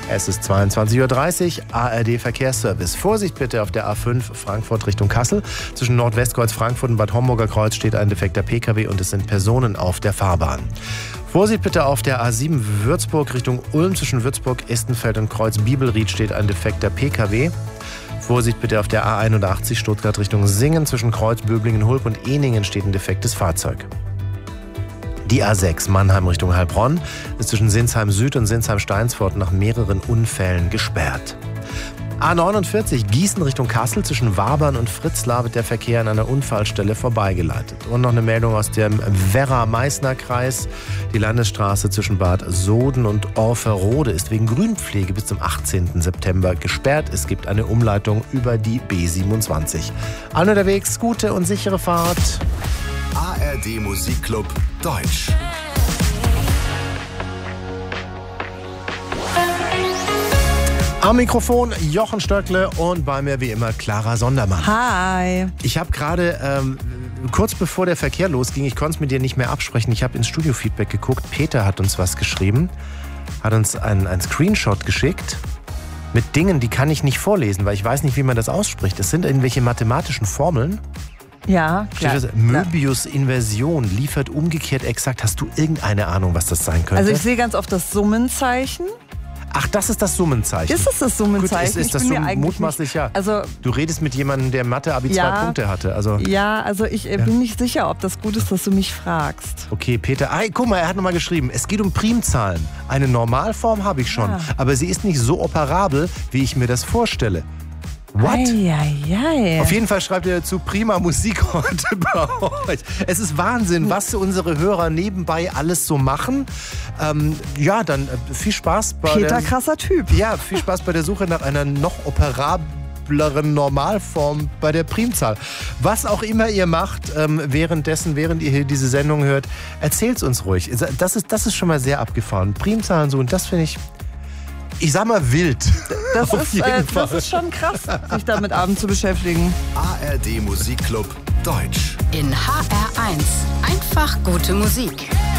Es ist 22:30 Uhr, ARD Verkehrsservice. Vorsicht bitte auf der A5 Frankfurt Richtung Kassel. Zwischen Nordwestkreuz Frankfurt und Bad Homburger Kreuz steht ein defekter Pkw und es sind Personen auf der Fahrbahn. Vorsicht bitte auf der A7 Würzburg Richtung Ulm. Zwischen Würzburg, Estenfeld und Kreuz Bibelried steht ein defekter Pkw. Vorsicht bitte auf der A81 Stuttgart Richtung Singen. Zwischen Kreuz, Böblingen, Hulb und Ehningen steht ein defektes Fahrzeug. Die A6 Mannheim Richtung Heilbronn ist zwischen Sinsheim Süd und Sinsheim-Steinsfort nach mehreren Unfällen gesperrt. A49 Gießen Richtung Kassel zwischen Wabern und Fritzlar wird der Verkehr an einer Unfallstelle vorbeigeleitet. Und noch eine Meldung aus dem Werra-Meißner-Kreis. Die Landesstraße zwischen Bad Soden und Orferode ist wegen Grünpflege bis zum 18. September gesperrt. Es gibt eine Umleitung über die B27. Allen unterwegs, gute und sichere Fahrt. ARD Musikclub Deutsch. Am Mikrofon Jochen Stöckle und bei mir wie immer Clara Sondermann. Hi. Ich habe gerade, kurz bevor der Verkehr losging, ich konnte es mit dir nicht mehr absprechen, ich habe ins Studio-Feedback geguckt, Peter hat uns was geschrieben, hat uns einen Screenshot geschickt mit Dingen, die kann ich nicht vorlesen, weil ich weiß nicht, wie man das ausspricht. Das sind irgendwelche mathematischen Formeln. Ja, klar. Möbius-Inversion liefert umgekehrt exakt. Hast du irgendeine Ahnung, was das sein könnte? Also ich sehe ganz oft das Summenzeichen. Ach, das ist das Summenzeichen. Ist es das Summenzeichen? Gut, ist das so mutmaßlich, ja. Also, du redest mit jemandem, der Mathe-Abi 2 Punkte hatte. Also, ich bin nicht sicher, ob das gut ist, dass du mich fragst. Okay, Peter. Guck mal, er hat nochmal geschrieben, es geht um Primzahlen. Eine Normalform habe ich schon, aber sie ist nicht so operabel, wie ich mir das vorstelle. What? Ei. Auf jeden Fall schreibt ihr dazu, prima Musik heute bei euch. Es ist Wahnsinn, was unsere Hörer nebenbei alles so machen. Dann viel Spaß bei Peter, krasser Typ. Ja, viel Spaß bei der Suche nach einer noch operableren Normalform bei der Primzahl. Was auch immer ihr macht, während ihr hier diese Sendung hört, erzählt's uns ruhig. Das ist schon mal sehr abgefahren. Primzahlen so, und das finde ich sag mal wild. Das ist schon krass, sich damit abends zu beschäftigen. ARD Musikclub Deutsch. In HR1. Einfach gute Musik.